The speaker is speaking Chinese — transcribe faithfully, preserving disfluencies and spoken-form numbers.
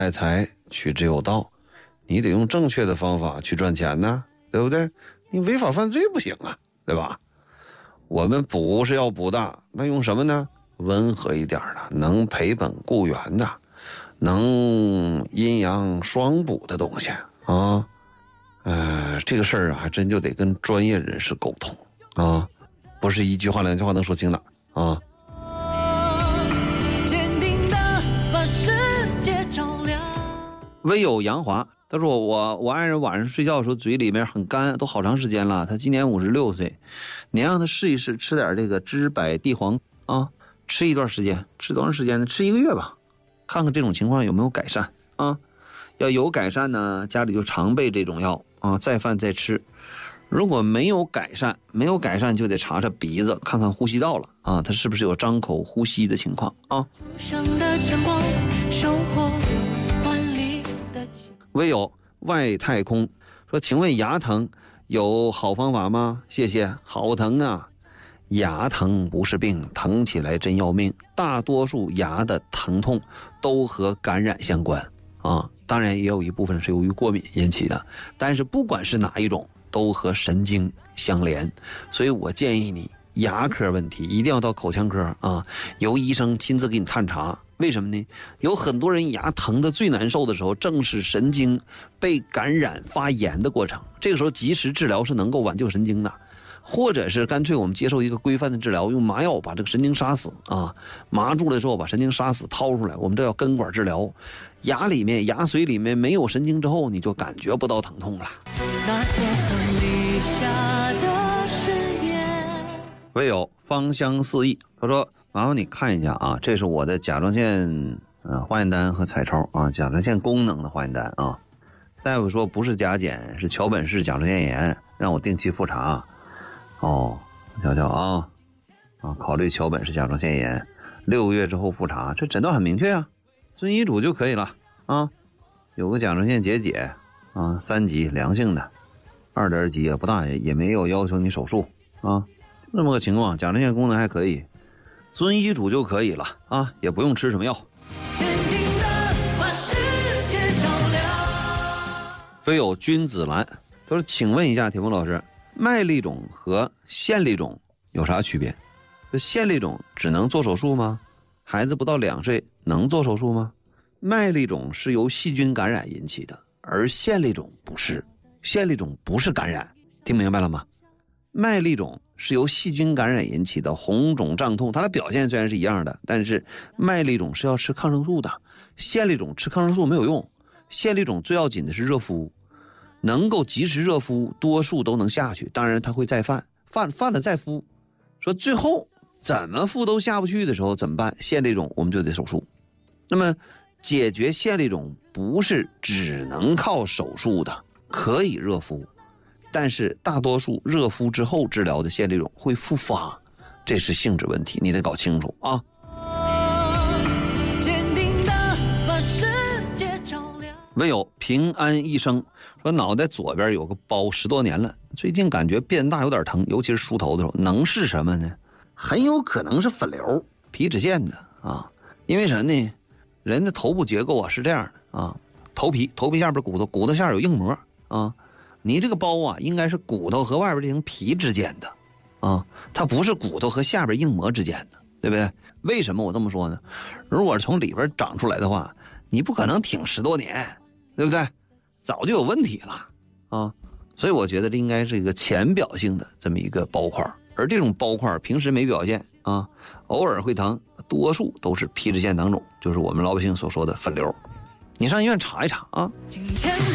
爱财取之有道，你得用正确的方法去赚钱呢，对不对？你违法犯罪不行啊，对吧？我们补是要补的，那用什么呢？温和一点的，能赔本固元的，能阴阳双补的东西啊。呃，这个事儿啊，还真就得跟专业人士沟通啊，不是一句话两句话能说清的啊。唯有杨华，他说我我爱人晚上睡觉的时候嘴里面很干，都好长时间了。他今年五十六岁，你让他试一试，吃点这个知柏地黄啊，吃一段时间，吃多长时间呢？吃一个月吧，看看这种情况有没有改善啊。要有改善呢，家里就常备这种药啊，再犯再吃。如果没有改善，没有改善就得查查鼻子，看看呼吸道了啊，他是不是有张口呼吸的情况啊？唯有外太空说，请问牙疼有好方法吗？谢谢。好疼啊，牙疼不是病，疼起来真要命。大多数牙的疼痛都和感染相关啊，当然也有一部分是由于过敏引起的，但是不管是哪一种都和神经相连，所以我建议你牙科问题一定要到口腔科啊，由医生亲自给你探查。为什么呢？有很多人牙疼的最难受的时候，正是神经被感染发炎的过程。这个时候及时治疗是能够挽救神经的，或者是干脆我们接受一个规范的治疗，用麻药把这个神经杀死啊，麻住了之后把神经杀死掏出来，我们这叫根管治疗。牙里面牙髓里面没有神经之后，你就感觉不到疼痛了。那些曾立下的誓言。唯有芳香四溢，他说麻烦你看一下啊，这是我的甲状腺呃化验单和彩超啊，甲状腺功能的化验单啊。大夫说不是甲减，是桥本氏甲状腺炎，让我定期复查。哦，瞧瞧啊啊，考虑桥本氏甲状腺炎，六个月之后复查，这诊断很明确啊，遵医嘱就可以了啊。有个甲状腺结节啊，三级良性的，二点几也不大，也没有要求你手术啊，就这么个情况，甲状腺功能还可以。遵医嘱就可以了啊，也不用吃什么药。非有君子兰，他说请问一下铁峰老师，麦粒肿和腺粒肿有啥区别？这腺粒肿只能做手术吗？孩子不到两岁能做手术吗？麦粒肿是由细菌感染引起的，而腺粒肿不是，腺粒肿不是感染，听明白了吗？麦粒肿是由细菌感染引起的红肿胀痛，它的表现虽然是一样的，但是麦粒肿是要吃抗生素的，腺粒肿吃抗生素没有用。腺粒肿最要紧的是热敷，能够及时热敷，多数都能下去，当然它会再犯，犯犯了再敷。说最后怎么敷都下不去的时候怎么办？腺粒肿我们就得手术。那么解决腺粒肿不是只能靠手术的，可以热敷，但是大多数热敷之后治疗的腺粒肿会复发，这是性质问题，你得搞清楚啊。唯有平安一生说，脑袋左边有个包十多年了，最近感觉变大有点疼，尤其是梳头的时候，能是什么呢？很有可能是粉瘤，皮脂腺的啊。因为什么呢？人的头部结构啊是这样的啊，头皮头皮下边骨头，骨头下有硬膜啊。你这个包啊，应该是骨头和外边这层皮之间的啊，它不是骨头和下边硬膜之间的，对不对？为什么我这么说呢？如果从里边长出来的话，你不可能挺十多年，对不对？早就有问题了啊。所以我觉得这应该是一个浅表性的这么一个包块，而这种包块平时没表现啊，偶尔会疼，多数都是皮脂腺囊肿，就是我们老百姓所说的粉瘤。你上医院查一查啊。